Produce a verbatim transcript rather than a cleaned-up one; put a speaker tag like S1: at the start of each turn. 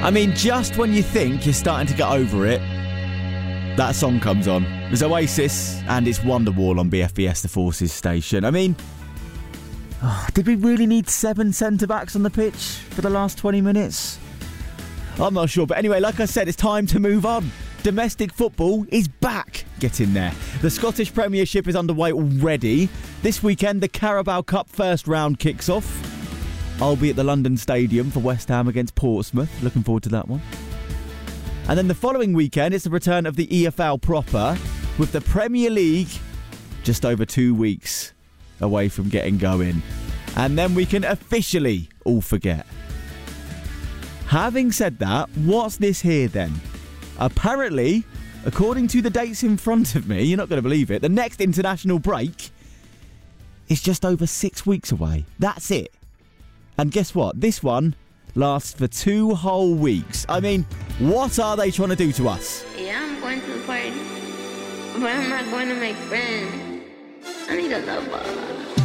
S1: I mean, just when you think you're starting to get over it, that song comes on. There's Oasis and it's Wonderwall on B F B S The Forces station. I mean, oh, did we really need seven centre-backs on the pitch for the last twenty minutes? I'm not sure. But anyway, like I said, it's time to move on. Domestic football is back. Get in there. The Scottish Premiership is underway already. This weekend, the Carabao Cup first round kicks off. I'll be at the London Stadium for West Ham against Portsmouth. Looking forward to that one. And then the following weekend, it's the return of the E F L proper, with the Premier League just over two weeks away from getting going. And then we can officially all forget. Having said that, what's this here then? Apparently, according to the dates in front of me, you're not going to believe it, the next international break is just over six weeks away. That's it. And guess what? This one lasts for two whole weeks. I mean, what are they trying to do to us?
S2: Yeah, I'm going to the party, but I'm not going to make friends. I need a lover.